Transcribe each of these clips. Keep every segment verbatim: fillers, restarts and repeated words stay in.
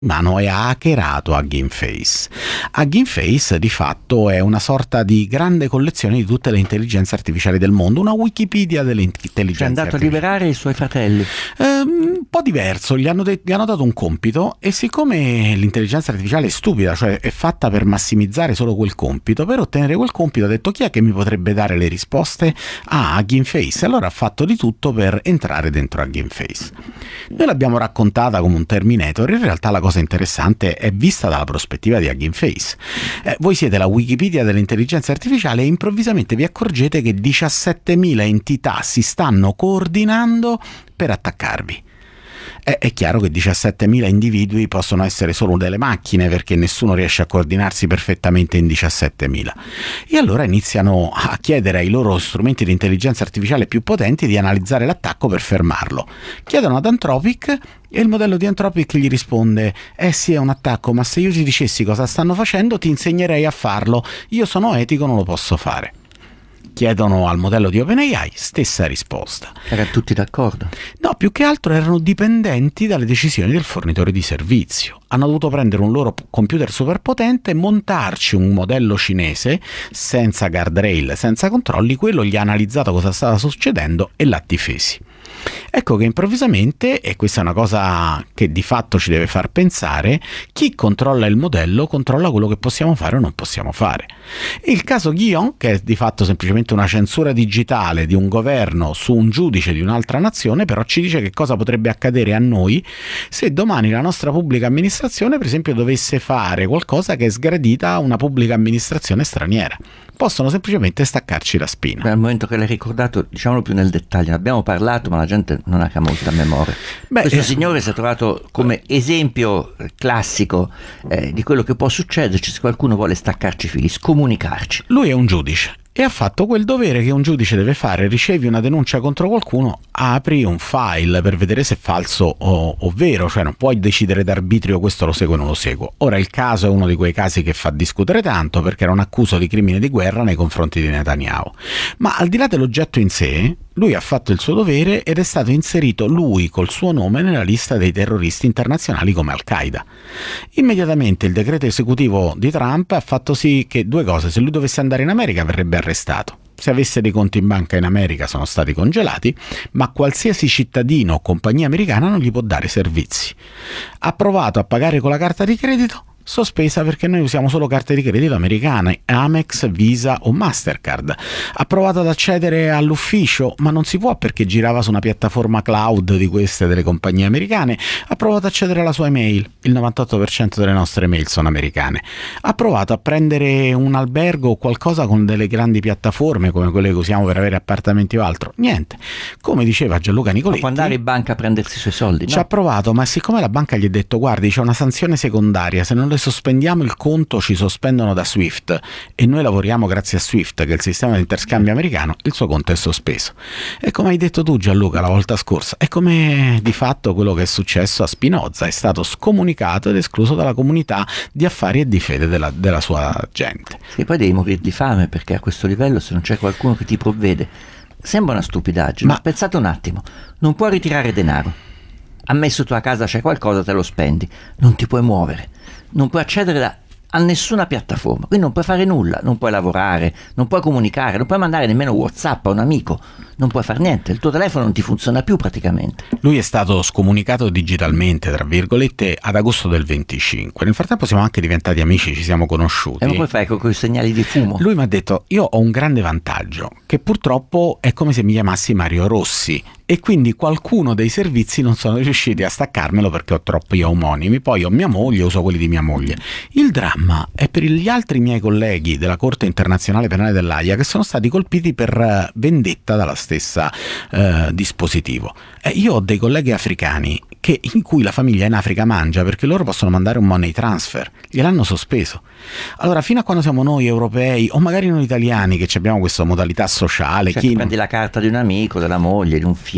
mano e ha hackerato Hugging Face. Hugging Face di fatto è una sorta di grande collezione di tutte le intelligenze artificiali del mondo, una Wikipedia delle intelligenze Cioè è andato artificiali. a liberare i suoi fratelli. Eh, un po' diverso, gli hanno, de- gli hanno dato un compito e siccome l'intelligenza artificiale è stupida, cioè è fatta per massimizzare solo quel compito, per ottenere quel compito ha detto: chi è che mi potrebbe dare le risposte? Ah, Hugging Face. Allora ha fatto di tutto per entrare dentro Hugging Face. Noi l'abbiamo raccontata come un Terminator, in realtà la cosa interessante è vista dalla prospettiva di Hugging Face. Eh, voi siete la Wikipedia dell'intelligenza artificiale e improvvisamente vi accorgete che diciassettemila entità si stanno coordinando per attaccarvi. È, è chiaro che diciassettemila individui possono essere solo delle macchine, perché nessuno riesce a coordinarsi perfettamente in diciassettemila. E allora iniziano a chiedere ai loro strumenti di intelligenza artificiale più potenti di analizzare l'attacco per fermarlo. Chiedono ad Anthropic e il modello di Anthropic gli risponde: eh sì, è un attacco, ma se io ti dicessi cosa stanno facendo ti insegnerei a farlo. Io sono etico, non lo posso fare. Chiedono al modello di OpenAI, stessa risposta. Erano tutti d'accordo? No, più che altro erano dipendenti dalle decisioni del fornitore di servizio. Hanno dovuto prendere un loro computer superpotente, montarci un modello cinese senza guardrail, senza controlli, quello gli ha analizzato cosa stava succedendo e l'ha difesi. Ecco che improvvisamente, e questa è una cosa che di fatto ci deve far pensare, chi controlla il modello controlla quello che possiamo fare o non possiamo fare. Il caso Guillaume, che è di fatto semplicemente una censura digitale di un governo su un giudice di un'altra nazione, però ci dice che cosa potrebbe accadere a noi se domani la nostra pubblica amministrazione, per esempio, dovesse fare qualcosa che è sgradita a una pubblica amministrazione straniera. Possono semplicemente staccarci la spina. Beh, al momento che l'hai ricordato, diciamolo più nel dettaglio, ne abbiamo parlato ma la gente non ha molta memoria. Beh, questo eh, signore si è trovato come esempio classico eh, di quello che può succederci se qualcuno vuole staccarci i fili, scomunicarci. Lui è un giudice e ha fatto quel dovere che un giudice deve fare: ricevi una denuncia contro qualcuno, apri un file per vedere se è falso o, o vero, cioè non puoi decidere d'arbitrio questo lo seguo o non lo seguo. Ora il caso è uno di quei casi che fa discutere tanto, perché era un accuso di crimine di guerra nei confronti di Netanyahu, ma al di là dell'oggetto in sé, lui ha fatto il suo dovere ed è stato inserito lui col suo nome nella lista dei terroristi internazionali come Al-Qaeda. Immediatamente il decreto esecutivo di Trump ha fatto sì che due cose: se lui dovesse andare in America verrebbe arrestato, se avesse dei conti in banca in America sono stati congelati, ma qualsiasi cittadino o compagnia americana non gli può dare servizi. Ha provato a pagare con la carta di credito, sospesa perché noi usiamo solo carte di credito americane, Amex, Visa o Mastercard. Ha provato ad accedere all'ufficio, ma non si può perché girava su una piattaforma cloud di queste delle compagnie americane. Ha provato ad accedere alla sua email, il novantotto per cento delle nostre email sono americane. Ha provato a prendere un albergo o qualcosa con delle grandi piattaforme come quelle che usiamo per avere appartamenti o altro, niente. Come diceva Gianluca Nicoletti, ma può andare in banca a prendersi i suoi soldi, no? Ci ha provato, ma siccome la banca gli ha detto: guardi, c'è una sanzione secondaria, se non le sospendiamo il conto ci sospendono da Swift e noi lavoriamo grazie a Swift, che è il sistema di interscambio americano, il suo conto è sospeso. E come hai detto tu, Gianluca, la volta scorsa, è come di fatto quello che è successo a Spinoza: è stato scomunicato ed escluso dalla comunità di affari e di fede della, della sua gente. E poi devi morire di fame, perché a questo livello se non c'è qualcuno che ti provvede sembra una stupidaggine, ma pensate un attimo, non puoi ritirare denaro, ammesso tu a casa c'è qualcosa, te lo spendi, non ti puoi muovere, non puoi accedere da, a nessuna piattaforma, quindi non puoi fare nulla, non puoi lavorare, non puoi comunicare, non puoi mandare nemmeno WhatsApp a un amico, non puoi fare niente, il tuo telefono non ti funziona più praticamente. Lui è stato scomunicato digitalmente, tra virgolette, ad agosto del venticinque. Nel frattempo siamo anche diventati amici, ci siamo conosciuti. E non puoi fare con quei segnali di fumo. Lui mi ha detto: io ho un grande vantaggio, che purtroppo è come se mi chiamassi Mario Rossi, e quindi qualcuno dei servizi non sono riusciti a staccarmelo perché ho troppi omonimi. Poi ho mia moglie, uso quelli di mia moglie. Il dramma è per gli altri miei colleghi della Corte Internazionale Penale dell'Aia che sono stati colpiti per vendetta dalla stessa eh, dispositivo. E io ho dei colleghi africani che, in cui la famiglia in Africa mangia perché loro possono mandare un money transfer, gliel'hanno sospeso. Allora, fino a quando siamo noi europei o magari noi italiani che abbiamo questa modalità sociale, cioè, chi prendi la carta di un amico, della moglie, di un figlio,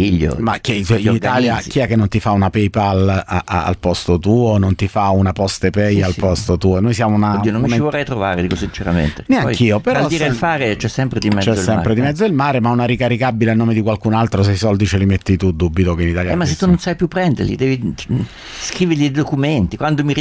figlio. Ma che in Italia chi è che non ti fa una PayPal a, a, al posto tuo, non ti fa una PostePay sì, al sì. posto tuo? Noi siamo una... Oddio, non una... mi ci vorrei trovare, dico sinceramente. Neanch'io, però... Tra il dire e il fare c'è sempre di mezzo c'è il sempre mare. di mezzo il mare, ma una ricaricabile a nome di qualcun altro, se i soldi ce li metti tu, dubito che in Italia... Eh, ma se tu non sai più prenderli, devi scrivergli i documenti. Quando mi